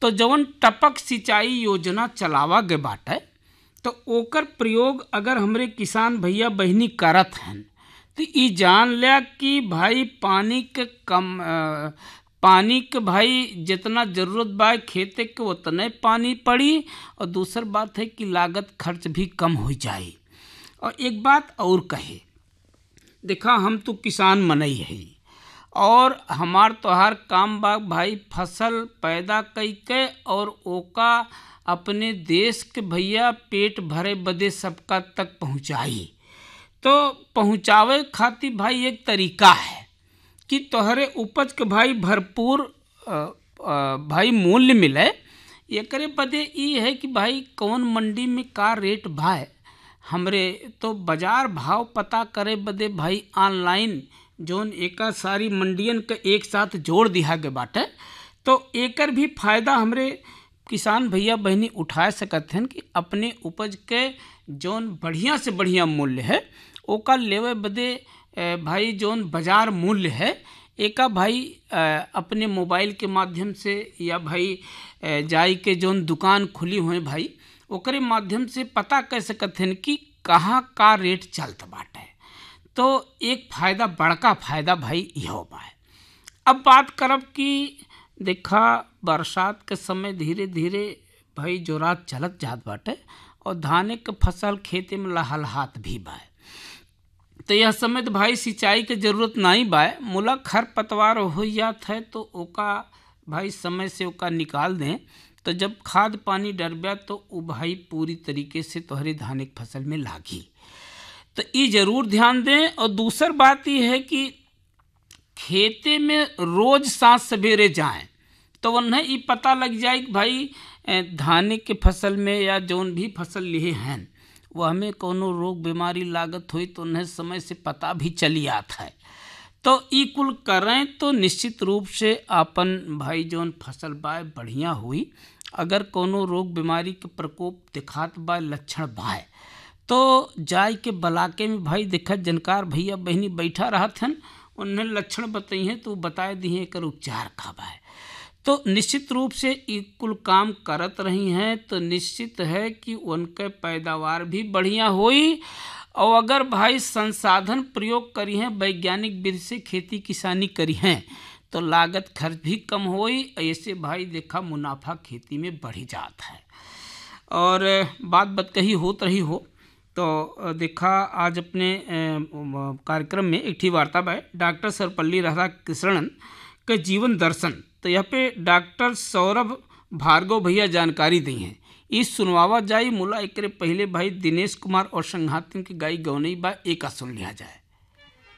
तो जवन टपक सिंचाई योजना चलावा गए बाटे तो ओकर प्रयोग अगर हमरे किसान भैया बहिनी करत हैं तो ई जान लिया कि भाई पानी के भाई जितना जरूरत बा खेते के उतने पानी पड़ी, और दूसर बात है कि लागत खर्च भी कम हो जाए। और एक बात और कहे, देखा हम तो किसान मनई है और हमार तोहार काम बा भाई फसल पैदा कई के और ओका अपने देश के भैया पेट भरे बदे सबका तक पहुँचाई। तो पहुँचावे खातिर भाई एक तरीका है कि तोहरे उपज के भाई भरपूर भाई मूल्य मिले। एकरे बदे ई है कि भाई कौन मंडी में का रेट भाई हमरे तो बाजार भाव पता करे बदे भाई ऑनलाइन जोन एका सारी मंडियन के एक साथ जोड़ दिया गए बाटे, तो एकर भी फायदा हमरे किसान भैया बहनी उठा सकत हैं कि अपने उपज के जोन बढ़िया से बढ़िया मूल्य है ओका लेवे बदे भाई जोन बाजार मूल्य है एका भाई अपने मोबाइल के माध्यम से या भाई जाई के जोन दुकान खुली हुए भाई ओकरे माध्यम से पता कर सकत हैं कि कहाँ का रेट चलत बाटे। तो एक फायदा बड़का फायदा भाई इहो बा। अब बात करब कि देखा बरसात के समय धीरे धीरे भाई जोरात चलत जात बाटे और धाने के फसल खेते में लहलहात भी बा। तो यह समय तो भाई सिंचाई के जरूरत नहीं बा, मुला खर पतवार हो जात है तो ओका भाई समय से ओका निकाल दें। तो जब खाद पानी डरबा तो वो भाई पूरी तरीके से तोहरे धाने की फसल में लागी। तो ये जरूर ध्यान दें। और दूसर बात ये है कि खेते में रोज सांझ सवेरे जाएं तो उन्हें ये पता लग जाए कि भाई धाने के फसल में या जौन भी फसल लिए हैं वह हमें कोनो रोग बीमारी लागत हुई तो उन्हें समय से पता भी चली आता है। तो ई कुल करें तो निश्चित रूप से अपन भाई जौन फसल बाय बढ़िया हुई। अगर कोनो रोग बीमारी के प्रकोप दिखात बा लक्षण बाय तो जाय के बलाके में भाई देखत जानकार भैया बहनी बैठा रहत हैं, उन्हें लक्षण बताई हैं तो बताए दिए एकर उपचार का बाय। तो निश्चित रूप से ये कुल काम करत रही हैं तो निश्चित है कि उनके पैदावार भी बढ़िया हुई। और अगर भाई संसाधन प्रयोग करी हैं वैज्ञानिक विधि से खेती किसानी करी हैं तो लागत खर्च भी कम हुई। ऐसे भाई देखा मुनाफा खेती में बढ़ जाता है। और बात कही होत रही हो तो देखा आज अपने कार्यक्रम में एक वार्ता बा डॉक्टर सर्वपल्ली राधाकृष्णन के जीवन दर्शन, तो यहाँ पे डॉक्टर सौरभ भार्गव भैया जानकारी दी हैं। इस सुनवावा जाई मुला एकरे पहले भाई दिनेश कुमार और संघातिन की गाई गौनई बा एका सुन लिया जाए।